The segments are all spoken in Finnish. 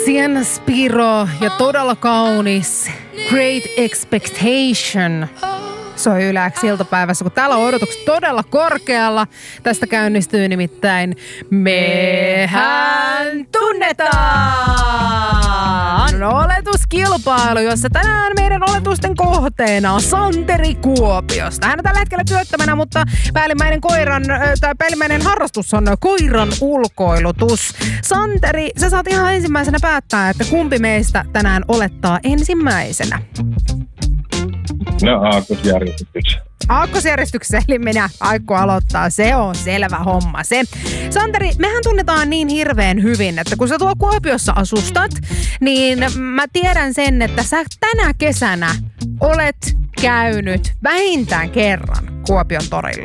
Sienna Spiro ja todella kaunis Great Expectation soi Yle X iltapäivässä, kun täällä on odotukset todella korkealla. Tästä käynnistyy nimittäin Mehän tunnetaan! Oletuskilpailu, jossa tänään meidän oletusten kohteena on Santeri Kuopiosta. Hän on tällä hetkellä työttömänä, mutta päällimmäinen harrastus on koiran ulkoilutus. Santeri, sä saat ihan ensimmäisenä päättää, että kumpi meistä tänään olettaa ensimmäisenä. No aakkosjärjestyksessä. Aakkosjärjestyksessä, eli minä Aikku aloittaa. Se on selvä homma se. Santeri, mehän tunnetaan niin hirveän hyvin, että kun sä tuolla Kuopiossa asustat, niin mä tiedän sen, että sä tänä kesänä olet käynyt vähintään kerran Kuopion torilla.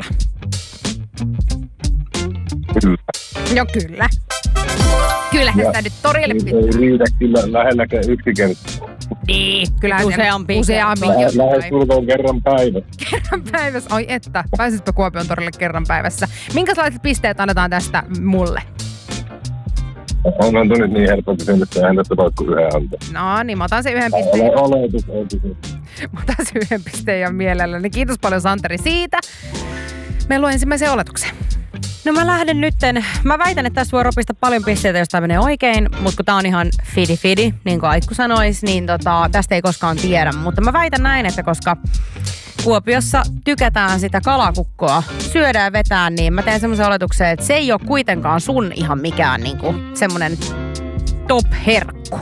Kyllä. Joo, kyllä. Kyllähän sitä nyt torille pitää. Ei riitä kyllä lähelläkään yksi kerta. Niin, kyllä useampi. Lähes tulkoon kerran päivässä. Kerran päivässä. Oi että, pääsispä Kuopion torille kerran päivässä. Minkälaiset pisteet annetaan tästä mulle? Onhan tuo nyt niin helppo kysymys, että eihän tästä vaikka yhden antaa. No niin, mä otan sen yhden pisteen. Oletus. Mä otan sen yhden pisteen jo mielelläni. Kiitos paljon Santeri siitä. Meillä on ensimmäisen oletuksen. No mä lähden nytten. Mä väitän, että tässä voi ropista paljon pisteitä, jos tää menee oikein, mutta kun tää on ihan fidi, niin kuin Aikku sanoisi, niin tästä ei koskaan tiedä. Mutta mä väitän näin, että koska Kuopiossa tykätään sitä kalakukkoa, syödään ja vetään, niin mä teen semmoisen oletuksen, että se ei ole kuitenkaan sun ihan mikään niinku semmonen top-herkku.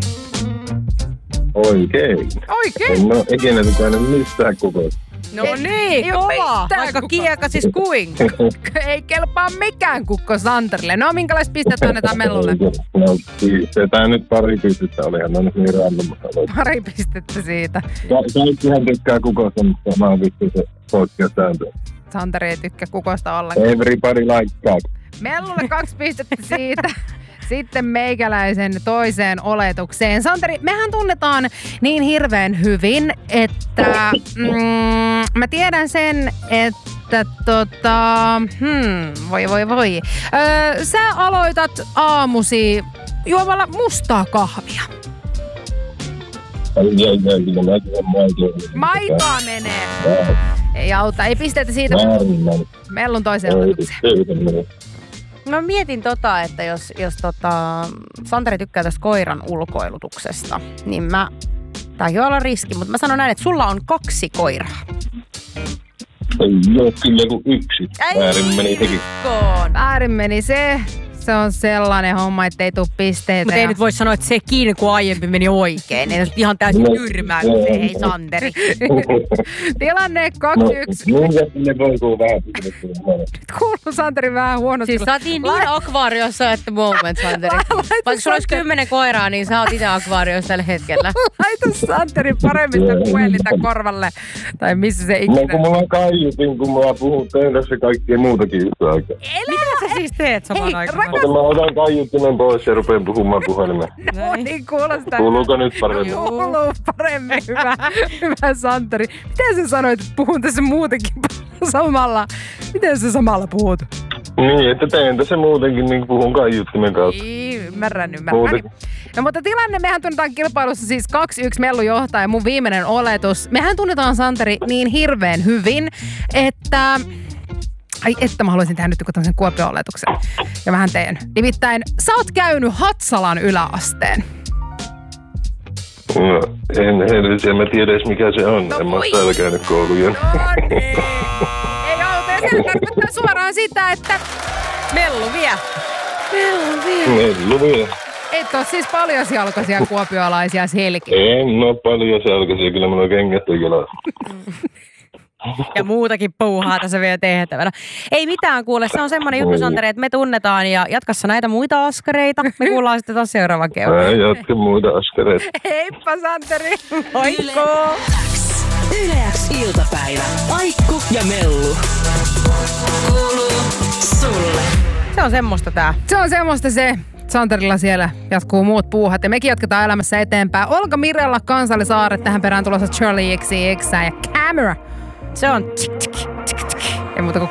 Oikein. En ole ikinä tykännyt mistään kukoista. No niin, kova. Vaikka kiekasis kuinka. Ei kelpaa mikään kukko Santerille. No, minkälaiset pisteet annetaan Mellulle? No, pistetään nyt pari pistettä. Olihan ne niin randomassa. Pari pistettä siitä. Kaikkihan tykkää kukosta, mutta mä oon vittu se poikkeussääntö. Santeri ei tykkää kukosta ollenkaan. Everybody like that. Mellulle 2 pistettä siitä. Sitten meikäläisen toiseen oletukseen. Santeri, mehän tunnetaan niin hirveän hyvin, että mä tiedän sen, että voi. Sä aloitat aamusi juomalla mustaa kahvia. Maitoa menee. Ei auta, ei pisteitä siitä. Mellun toiseen oletukseen. Mä mietin että jos Santeri tykkää tästä koiran ulkoilutuksesta, niin tääkin voi olla riski, mutta mä sanon näin, että sulla on 2 koiraa. Joo, kyllä kuin 1. Väärin meni sekin. Väärin meni se. Se on sellainen homma, ettei tule pisteitä. Mutta ei nyt voi sanoa, että sekin, kun aiempi meni oikein. Ei ihan täysin tyrmäykseen, hei Santeri. Tilanne 2-1. Minkä sinne voikuu vähän pistetä? Nyt kuuluu Santeri vähän huonosti. Siis sä oot niin akvaariossa, että moment, Santeri. Vaikka sulla olisi 10 koiraa, niin sä oot itse akvaariossa tällä hetkellä. Laita Santeri paremmin sitä puhelinta korvalle. Tai missä se ikinä. No kun mulla on kaiutin, kun mä puhun teille se kaikkea muutakin yhtä aikaa. Mitä sä siis teet samaan aikaan? Mä otan kaiuttimen pois ja rupean puhumaan puhelimeen. No niin, kuulostaa. Kuuluuko nyt paremmin? Kuuluu paremmin, hyvä Santeri. Miten sä sanoit, että puhun tässä muutenkin samalla? Miten sä samalla puhut? Niin, että teen tässä muutenkin, niin puhun kaiuttimen kautta. Ymmärrän. No mutta tilanne, mehän tunnetaan kilpailussa siis 2-1 Mellu johtaa ja mun viimeinen oletus. Mehän tunnetaan Santeri niin hirveän hyvin, että... Ai että mä haluaisin tehdä nyt tämmöisen Kuopio-oletuksen. Ja mähän teen. Nimittäin sä oot käynyt Hatsalan yläasteen. No, en mä tiedä edes mikä se on. En mä oo täällä käynyt koulujen. No niin. Ei auta. Ja se tarkoittaa suoraan sitä, että Mellu vie. Et oo siis paljasjalkaisia kuopioalaisia selkeä. En oo paljasjalkaisia. Kyllä mulla on kengät jalassa. Ja muutakin puuhaa tässä vielä tehtävänä. Ei mitään kuule, se on semmoinen juttu, Santeri, että me tunnetaan ja jatkassa näitä muita askareita. Me kuullaan sitten taas seuraavan kerran. Jatka muita askareita. Heippa Santeri. Moikko. Yle X iltapäivä. Aikku ja Mellu. Kuuluu sulle. Se on semmoista tää. Se on semmoista se. Santerilla siellä jatkuu muut puuhat ja mekin jatketaan elämässä eteenpäin. Olga Mirella, Kansallisaare, tähän perään tulossa Charlie XCX ja Camera. Se on ei muuta kuin